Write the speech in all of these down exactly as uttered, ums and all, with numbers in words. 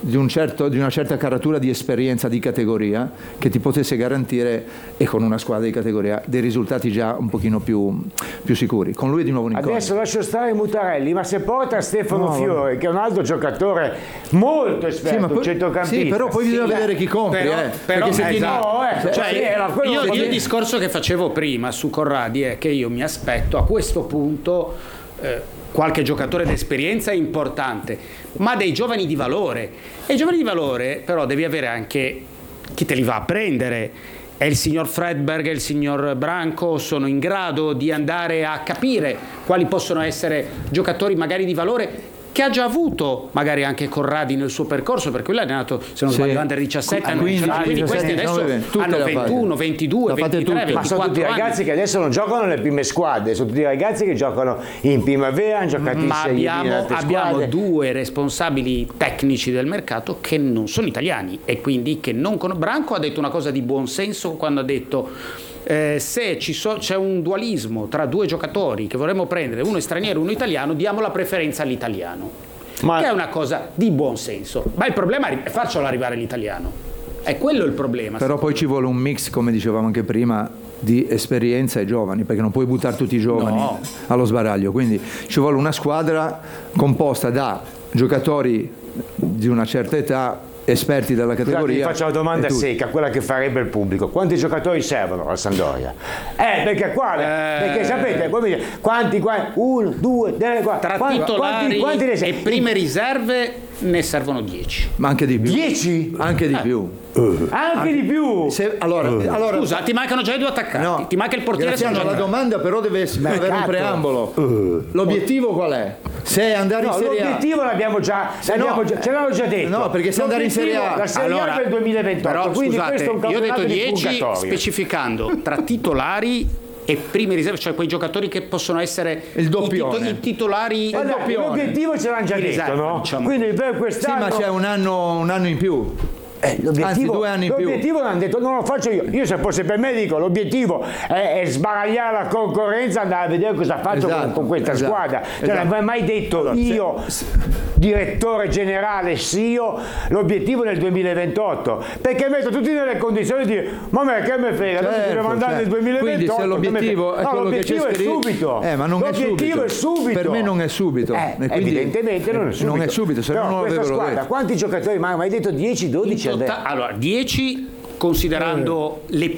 di, un certo, di una certa caratura di esperienza di categoria che ti potesse garantire, e con una squadra di categoria, dei risultati già un pochino più, più sicuri. Con lui è di nuovo un'incognita. Adesso lascio stare Mutarelli, ma se porta Stefano No, Fiore, vabbè. che è un altro giocatore molto esperto, Sì, ma poi, centrocampista. sì, però poi bisogna Sì, vedere chi compri, però- eh. però- Perché se ti- esatto. No, ecco, Cioè, sì, era quello io, che io il volevo- discorso che facevo prima su Corradi è che io mi aspetto a questo punto eh, qualche giocatore d'esperienza importante, ma dei giovani di valore. E i giovani di valore però devi avere anche chi te li va a prendere. E il signor Fredberg e il signor Branco sono in grado di andare a capire quali possono essere giocatori magari di valore che ha già avuto magari anche Corradi nel suo percorso, perché lui è nato, se non Sì. sbaglio, under diciassette, hanno quindici, diciotto, quindi questi diciassette, adesso diciannove, tutte hanno le ha fatte. ventuno, ventidue, Le ha fatte ventitré, tutte. Ma sono tutti ventiquattro anni. ragazzi che adesso non giocano nelle prime squadre, sono tutti ragazzi che giocano in primavera, hanno giocato in Ma Serie B in abbiamo, altre abbiamo squadre. due responsabili tecnici del mercato che non sono italiani e quindi che non conoscono. Branco ha detto una cosa di buon senso quando ha detto eh, se ci so- c'è un dualismo tra due giocatori che vorremmo prendere, uno è straniero e uno italiano, diamo la preferenza all'italiano. Ma- Che è una cosa di buon senso, ma il problema è farcelo arrivare l'italiano, è quello il problema. Però poi ci vuole un mix, come dicevamo anche prima, di esperienza e giovani, perché non puoi buttare tutti i giovani No. allo sbaraglio, quindi ci vuole una squadra composta da giocatori di una certa età, esperti della Scusate, categoria. vi faccio una domanda e tutti. secca, quella che farebbe il pubblico. Quanti giocatori servono alla Sampdoria? Eh, perché qua, Eh. perché sapete, come dire, quanti, qua, uno, due, tre, quattro, Tra quanti, titolari quanti, quanti ne e servono? prime riserve ne servono dieci. Ma anche di più. Dieci? Anche di più. Anche di più? Se- allora, allora Scusa, ti mancano già i due attaccanti, no, ti manca il portiere. Graziano, la domanda però deve avere un Mercato. preambolo. L'obiettivo qual è? Se è andare No, in Serie A. l'obiettivo l'abbiamo già, l'abbiamo no, già, ce l'hanno già detto. no, perché se andare in Serie A- L'obiettivo, la Serie Allora, A del duemilaventotto, però quindi scusate, questo è un io ho campionato detto di dieci purgatorio. specificando tra titolari e prime riserve, cioè quei giocatori che possono essere Il i, doppione. tito- i titolari. Guardate, doppione. l'obiettivo ce l'hanno già In detto, riserva, no? diciamo. Quindi per Sì, quest'anno... ma c'è un anno, un anno in più. Eh, l'obiettivo, Anzi, due anni in più. l'obiettivo l'hanno detto, non lo faccio io. Io se fosse per me dico, l'obiettivo è, è sbaragliare la concorrenza, andare a vedere cosa faccio Esatto, con, con questa esatto, squadra. Cioè, esatto. non avrei mai detto io, direttore generale, S I O, l'obiettivo nel duemilaventotto. Perché metto tutti nelle condizioni di dire, ma me che me frega, adesso Certo, ti devo andare certo. nel duemilaventotto. Quindi se l'obiettivo che me è frega. quello No, che c'è l'obiettivo è scritto, subito. eh, ma non è l'obiettivo subito. è subito. Per me non è subito. Eh, E quindi- evidentemente non è subito. Non è subito, se no Però non questa l'avrebbero squadra, detto. quanti giocatori mancano? Ma hai detto dieci dodici In adesso. tota- allora, dieci considerando le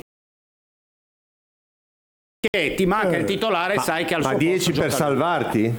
che ti manca il titolare, sai che al Ma suo dieci posto per gioca- salvarti?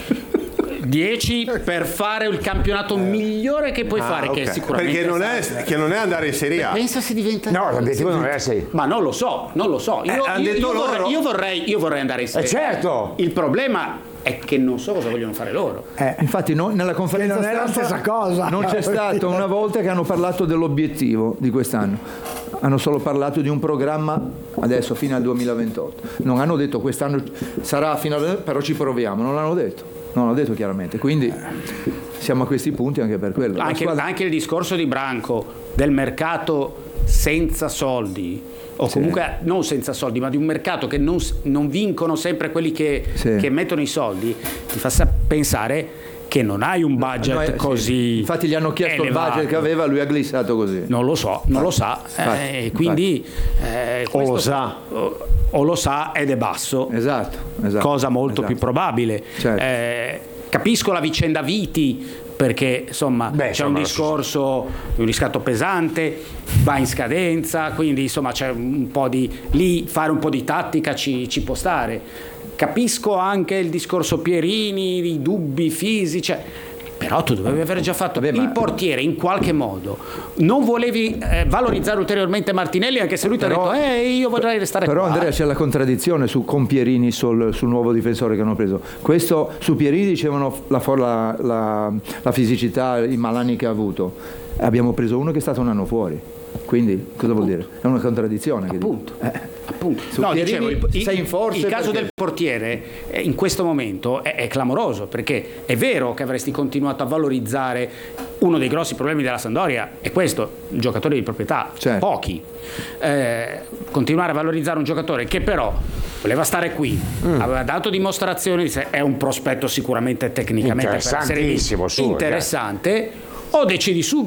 dieci per fare il campionato migliore che puoi Ah, fare, che ok. sicuramente Perché non è, che non è andare in Serie A. pensa se diventa No, l'obiettivo non era sei. ma non lo so, non lo so. Io, Eh, hanno io- detto io vorrei, loro. io vorrei io vorrei andare in Serie Eh, certo. A. Il problema è che non so cosa vogliono fare loro. Infatti no- nella conferenza Che non è la stampa stessa cosa. non c'è stata una volta che hanno parlato dell'obiettivo di quest'anno. Hanno solo parlato di un programma adesso fino al duemilaventotto. Non hanno detto quest'anno sarà fino al però ci proviamo, non l'hanno detto. Non l'hanno detto chiaramente. Quindi siamo a questi punti anche per quello. La Anche, squadra- anche il discorso di Branco del mercato senza soldi, o comunque non senza soldi, ma di un mercato che non, non vincono sempre quelli che, Sì. che mettono i soldi, ti fa sa- pensare che non hai un budget No, eh, sì. così. Infatti gli hanno chiesto elevato. il budget che aveva, lui ha glissato così. Non lo so, non lo sa, Infatti, eh, infatti. quindi eh, O lo questo- sa. o, o lo sa ed è basso, Esatto, esatto. cosa molto esatto. più probabile. Certo. Eh, capisco la vicenda Viti, perché insomma Beh, c'è insomma, un discorso, un riscatto pesante, va in scadenza, quindi insomma c'è un po' di lì fare un po' di tattica ci, ci può stare. Capisco anche il discorso Pierini, i dubbi fisici, cioè, però tu dovevi aver già fatto Vabbè, ma- il portiere in qualche modo. Non volevi eh, valorizzare ulteriormente Martinelli, anche se lui ti ha Però- detto eh, io vorrei restare Però qua. Andrea c'è la contraddizione su, con Pierini sul, sul nuovo difensore che hanno preso. Questo su Pierini dicevano la, for- la, la, la fisicità, i malanni che ha avuto. Abbiamo preso uno che è stato un anno fuori. Quindi cosa vuol dire? È una contraddizione. che dico. Appunto. Eh. Appunto. Su No, Pierini dicevo, il, il- sei in forze il caso perché- del portiere eh, in questo momento è, è clamoroso, perché è vero che avresti continuato a valorizzare uno dei grossi problemi della Sampdoria, è questo, il giocatore di proprietà, Certo. pochi. Eh, continuare a valorizzare un giocatore che però voleva stare qui, aveva dato dimostrazione di sé, è un prospetto sicuramente tecnicamente per la Serie B Interessantissimo, su, interessante, o decidi subito